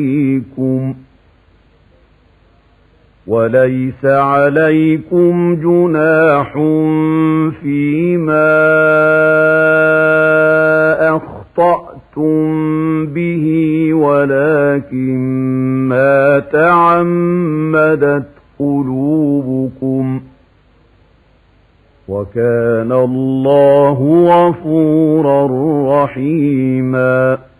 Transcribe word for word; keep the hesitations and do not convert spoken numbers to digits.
فيكم وليس عليكم جناح فيما أخطأتم به ولكن ما تعمدت قلوبكم وكان الله غفورا رحيما.